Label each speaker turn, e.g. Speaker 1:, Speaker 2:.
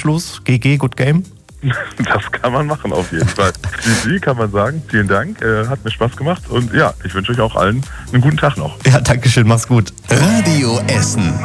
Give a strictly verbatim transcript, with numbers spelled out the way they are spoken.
Speaker 1: Abschluss, G G, Good Game?
Speaker 2: Das kann man machen auf jeden Fall. G G kann man sagen. Vielen Dank, äh, hat mir Spaß gemacht und ja, ich wünsche euch auch allen einen guten Tag noch.
Speaker 1: Ja, danke schön, mach's gut.
Speaker 3: Radio Essen.